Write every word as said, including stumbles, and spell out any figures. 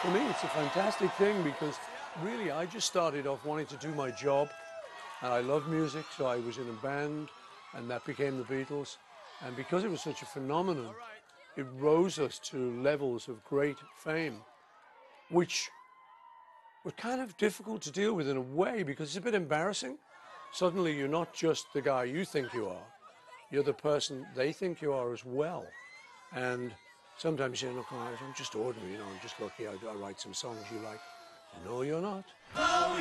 For me, it's a fantastic thing because really I just started off wanting to do my job, and I love music, so I was in a band, and that became the Beatles. And because it was such a phenomenon, it rose us to levels of great fame, which were kind of difficult to deal with in a way because it's a bit embarrassing. Suddenly you're not just the guy you think you are, you're the person they think you are as well. And sometimes you say, look, I'm just ordinary, you know, I'm just lucky I, I write some songs you like. No, you're not.